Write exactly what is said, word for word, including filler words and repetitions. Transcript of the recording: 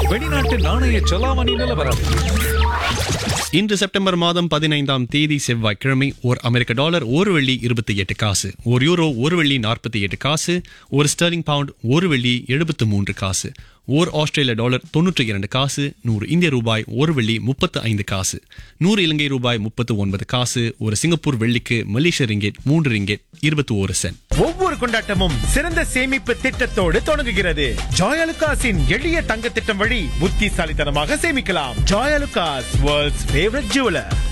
வெளிநாட்டு நாணய செலாவணி நிலவரம். இன்று செப்டம்பர் மாதம் பதினைந்தாம் தேதி செவ்வாய்க்கிழமை ஓர் அமெரிக்க டாலர் ஒரு வெள்ளி இருபத்தி எட்டு காசு, ஒரு யூரோ ஒரு வெள்ளி நாற்பத்தி எட்டு காசு, ஒரு ஸ்டெர்லிங் பவுண்ட் ஒரு வெள்ளி எழுபத்து மூன்று காசு, ஓர் ஆஸ்திரேலிய டாலர் தொன்னூற்றி இரண்டு காசு, நூறு இந்திய ரூபாய் ஒரு வெள்ளி முப்பத்து ஐந்து காசு, நூறு இலங்கை ரூபாய் முப்பத்து ஒன்பது காசு, ஒரு சிங்கப்பூர் வெள்ளிக்கு மலேசிய ரிங்கெட் மூன்று ரிங்கெட் இருபத்தி ஒரு சென்ட். ஒவ்வொரு கொண்டாட்டமும் சிறந்த சேமிப்பு திட்டத்தோடு தொடங்குகிறது. ஜாயலுகாஸின் எளிய தங்க திட்டம் வழி புத்திசாலித்தனமாக சேமிக்கலாம். Joyalukkas, world's favourite jeweller.